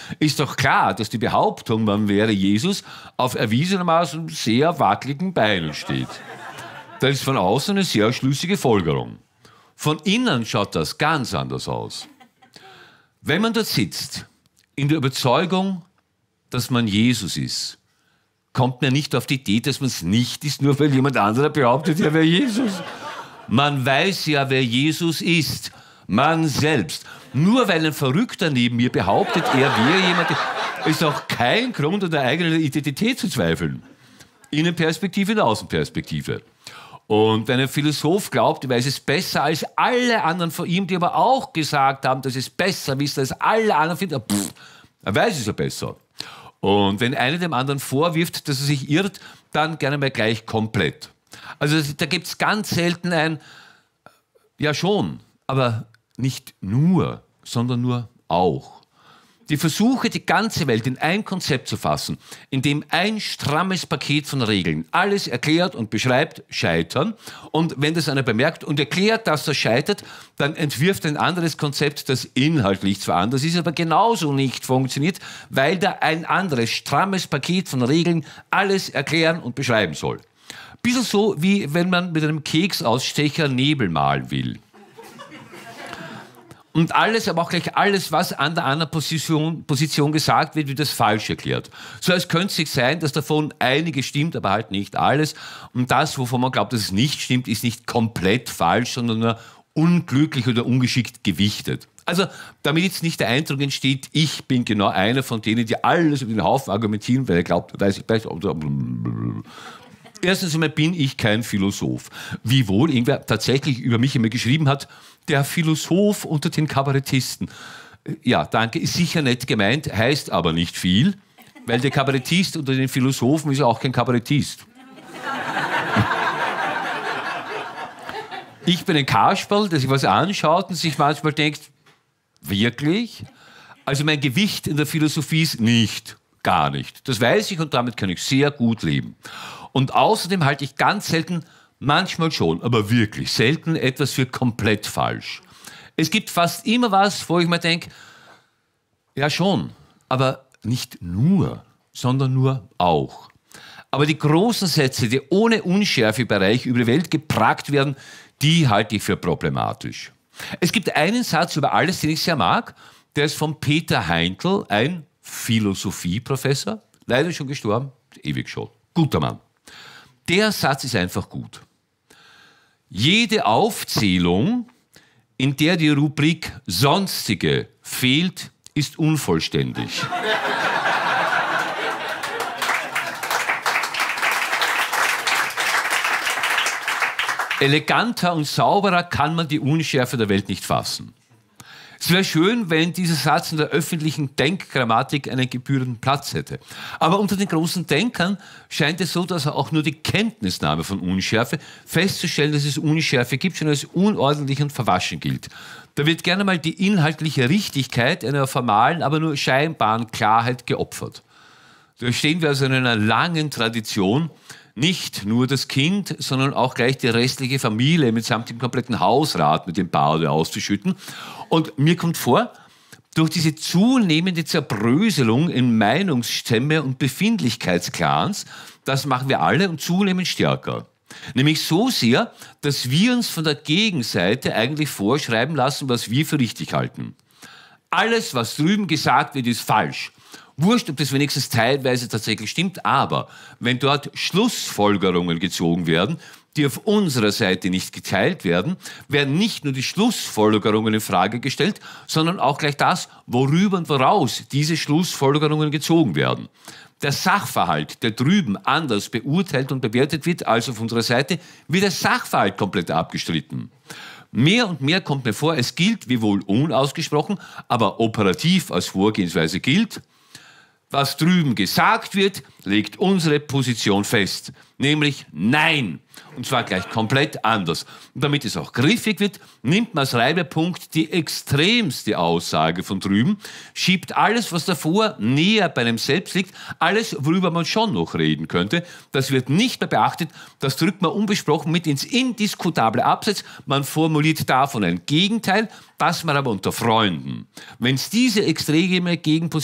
ist doch klar, dass die Behauptung, man wäre Jesus, auf erwiesenermaßen sehr wackeligen Beinen steht. Das ist von außen eine sehr schlüssige Folgerung. Von innen schaut das ganz anders aus. Wenn man dort sitzt, in der Überzeugung, dass man Jesus ist, kommt man nicht auf die Idee, dass man es nicht ist, nur weil jemand anderer behauptet, er wäre Jesus. Man weiß ja, wer Jesus ist. Man selbst. Nur weil ein Verrückter neben mir behauptet, er wäre jemand, ist auch kein Grund, an der eigenen Identität zu zweifeln. Innenperspektive und Außenperspektive. Und wenn ein Philosoph glaubt, er weiß es besser als alle anderen vor ihm, die aber auch gesagt haben, dass es besser wissen als alle anderen, findet er weiß es ja besser. Und wenn einer dem anderen vorwirft, dass er sich irrt, dann gerne mal gleich komplett. Also da gibt es ganz selten ein, ja schon, aber nicht nur, sondern nur auch. Die Versuche, die ganze Welt in ein Konzept zu fassen, in dem ein strammes Paket von Regeln alles erklärt und beschreibt, scheitern. Und wenn das einer bemerkt und erklärt, dass das scheitert, dann entwirft ein anderes Konzept, das inhaltlich zwar anders ist, aber genauso nicht funktioniert, weil da ein anderes strammes Paket von Regeln alles erklären und beschreiben soll. Bisschen so, wie wenn man mit einem Keksausstecher Nebel malen will. Und alles, aber auch gleich alles, was an der anderen Position gesagt wird, wird das falsch erklärt. So als könnte es sich sein, dass davon einiges stimmt, aber halt nicht alles. Und das, wovon man glaubt, dass es nicht stimmt, ist nicht komplett falsch, sondern nur unglücklich oder ungeschickt gewichtet. Also, damit jetzt nicht der Eindruck entsteht, ich bin genau einer von denen, die alles über den Haufen argumentieren, weil er glaubt, weiß ich besser. Erstens einmal bin ich kein Philosoph. Wiewohl irgendwer tatsächlich über mich immer geschrieben hat, der Philosoph unter den Kabarettisten. Ja, danke, ist sicher nett gemeint, heißt aber nicht viel, weil der Kabarettist unter den Philosophen ist ja auch kein Kabarettist. Ich bin ein Kasperl, der sich was anschaut und sich manchmal denkt, wirklich? Also mein Gewicht in der Philosophie ist nicht, gar nicht. Das weiß ich und damit kann ich sehr gut leben. Und außerdem halte ich ganz selten, manchmal schon, aber wirklich selten etwas für komplett falsch. Es gibt fast immer was, wo ich mir denke, ja schon, aber nicht nur, sondern nur auch. Aber die großen Sätze, die ohne Unschärfebereich über die Welt gepragt werden, die halte ich für problematisch. Es gibt einen Satz über alles, den ich sehr mag, der ist von Peter Heintl, ein Philosophieprofessor, leider schon gestorben, ewig schon, guter Mann. Der Satz ist einfach gut. Jede Aufzählung, in der die Rubrik Sonstige fehlt, ist unvollständig. Eleganter und sauberer kann man die Unschärfe der Welt nicht fassen. Es wäre schön, wenn dieser Satz in der öffentlichen Denkgrammatik einen gebührenden Platz hätte. Aber unter den großen Denkern scheint es so, dass auch nur die Kenntnisnahme von Unschärfe festzustellen, dass es Unschärfe gibt, schon als unordentlich und verwaschen gilt. Da wird gerne mal die inhaltliche Richtigkeit einer formalen, aber nur scheinbaren Klarheit geopfert. Da stehen wir also in einer langen Tradition, nicht nur das Kind, sondern auch gleich die restliche Familie mitsamt dem kompletten Hausrat mit dem Bade auszuschütten. Und mir kommt vor, durch diese zunehmende Zerbröselung in Meinungsstämme und Befindlichkeitsclans, das machen wir alle und zunehmend stärker. Nämlich so sehr, dass wir uns von der Gegenseite eigentlich vorschreiben lassen, was wir für richtig halten. Alles, was drüben gesagt wird, ist falsch. Wurscht, ob das wenigstens teilweise tatsächlich stimmt, aber wenn dort Schlussfolgerungen gezogen werden, die auf unserer Seite nicht geteilt werden, werden nicht nur die Schlussfolgerungen in Frage gestellt, sondern auch gleich das, worüber und woraus diese Schlussfolgerungen gezogen werden. Der Sachverhalt, der drüben anders beurteilt und bewertet wird als auf unserer Seite, wird der Sachverhalt komplett abgestritten. Mehr und mehr kommt mir vor, es gilt, wiewohl unausgesprochen, aber operativ als Vorgehensweise gilt, was drüben gesagt wird, legt unsere Position fest, nämlich Nein. Und zwar gleich komplett anders. Und damit es auch griffig wird, nimmt man als Reibepunkt die extremste Aussage von drüben, schiebt alles, was davor näher bei einem selbst liegt, alles, worüber man schon noch reden könnte, das wird nicht mehr beachtet, das drückt man unbesprochen mit ins indiskutable Abseits, man formuliert davon ein Gegenteil, das man aber unter Freunden. Wenn es diese extreme Gegenposition